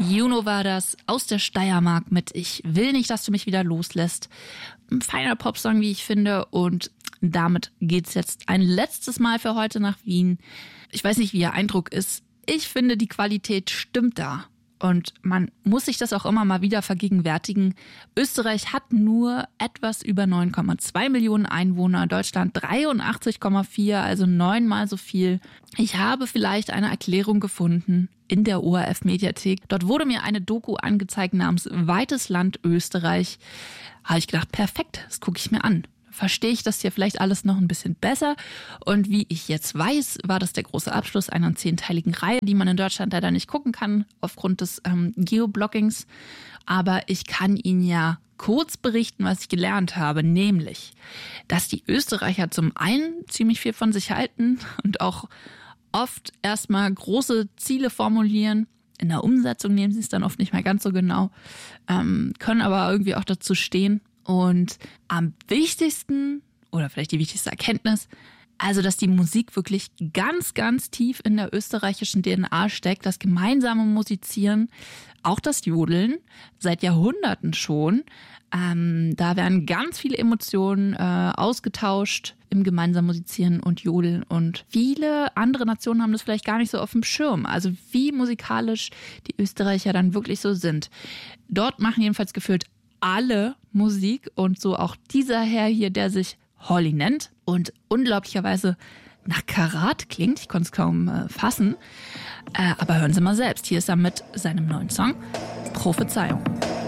Juno war das aus der Steiermark mit Ich will nicht, dass du mich wieder loslässt. Ein feiner Popsong, wie ich finde. Und damit geht's jetzt ein letztes Mal für heute nach Wien. Ich weiß nicht, wie Ihr Eindruck ist. Ich finde, die Qualität stimmt da. Und man muss sich das auch immer mal wieder vergegenwärtigen. Österreich hat nur etwas über 9,2 Millionen Einwohner, Deutschland 83,4, also 9-mal so viel. Ich habe vielleicht eine Erklärung gefunden in der ORF-Mediathek. Dort wurde mir eine Doku angezeigt namens Weites Land Österreich. Habe ich gedacht, perfekt, das gucke ich mir an. Verstehe ich das hier vielleicht alles noch ein bisschen besser. Und wie ich jetzt weiß, war das der große Abschluss einer 10-teiligen Reihe, die man in Deutschland leider nicht gucken kann, aufgrund des Geoblockings. Aber ich kann Ihnen ja kurz berichten, was ich gelernt habe, nämlich, dass die Österreicher zum einen ziemlich viel von sich halten und auch oft erstmal große Ziele formulieren. In der Umsetzung nehmen sie es dann oft nicht mehr ganz so genau, können aber irgendwie auch dazu stehen. Und am wichtigsten, oder vielleicht die wichtigste Erkenntnis, also dass die Musik wirklich ganz, ganz tief in der österreichischen DNA steckt, das gemeinsame Musizieren, auch das Jodeln, seit Jahrhunderten schon. Da werden ganz viele Emotionen ausgetauscht im gemeinsamen Musizieren und Jodeln. Und viele andere Nationen haben das vielleicht gar nicht so auf dem Schirm. Also wie musikalisch die Österreicher dann wirklich so sind. Dort machen jedenfalls gefühlt alle Musik und so auch dieser Herr hier, der sich Holly nennt und unglaublicherweise nach Karat klingt. Ich konnte es kaum fassen. Aber hören Sie mal selbst. Hier ist er mit seinem neuen Song Prophezeiung.